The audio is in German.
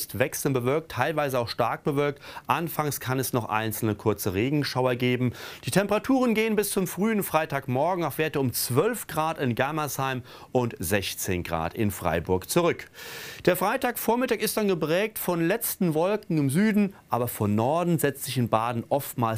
ist wechselnd bewölkt, teilweise auch stark bewölkt. Anfangs kann es noch einzelne kurze Regenschauer geben. Die Temperaturen gehen bis zum frühen Freitagmorgen auf Werte um 12 Grad in Germersheim und 16 Grad in Freiburg zurück. Der Freitagvormittag ist dann geprägt von letzten Wolken im Süden, aber von Norden setzt sich in Baden oftmals